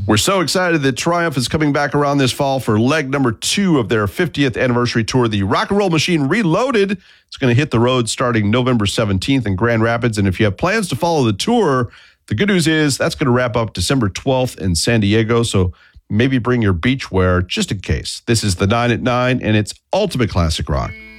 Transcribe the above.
We're so excited that Triumph is coming back around this fall for leg number 2 of their 50th anniversary tour, the Rock and Roll Machine Reloaded. It's going to hit the road starting November 17th in Grand Rapids. And if you have plans to follow the tour, the good news is that's going to wrap up December 12th in San Diego. So maybe bring your beachwear just in case. This is the 9 at 9, and it's Ultimate Classic Rock.